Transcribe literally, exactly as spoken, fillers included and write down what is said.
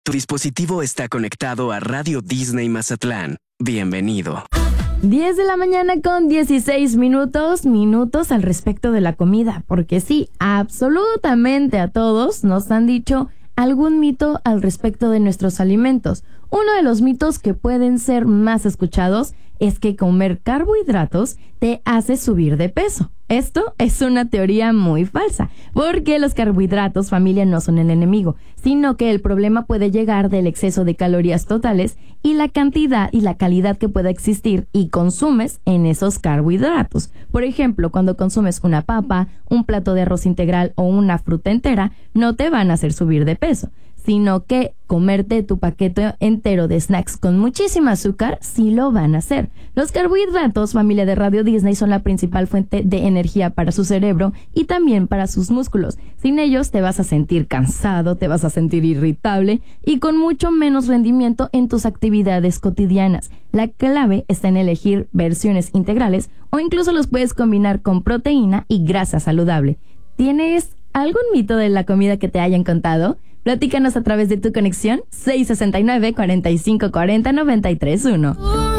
Tu dispositivo está conectado a Radio Disney Mazatlán. Bienvenido. diez de la mañana con dieciséis minutos, minutos al respecto de la comida, porque sí, absolutamente a todos nos han dicho algún mito al respecto de nuestros alimentos. Uno de los mitos que pueden ser más escuchados es que comer carbohidratos te hace subir de peso. Esto es una teoría muy falsa, porque los carbohidratos, familia, no son el enemigo, sino que el problema puede llegar del exceso de calorías totales y la cantidad y la calidad que pueda existir y consumes en esos carbohidratos. Por ejemplo, cuando consumes una papa, un plato de arroz integral o una fruta entera, no te van a hacer subir de peso, sino que comerte tu paquete entero de snacks con muchísima azúcar sí lo van a hacer. Los carbohidratos, familia de Radio Disney, son la principal fuente de energía para su cerebro y también para sus músculos. Sin ellos te vas a sentir cansado, te vas a sentir irritable y con mucho menos rendimiento en tus actividades cotidianas. La clave está en elegir versiones integrales o incluso los puedes combinar con proteína y grasa saludable. ¿Tienes algún mito de la comida que te hayan contado? Platícanos a través de tu conexión seis sesenta y nueve, cuarenta y cinco cuarenta, noventa y tres uno.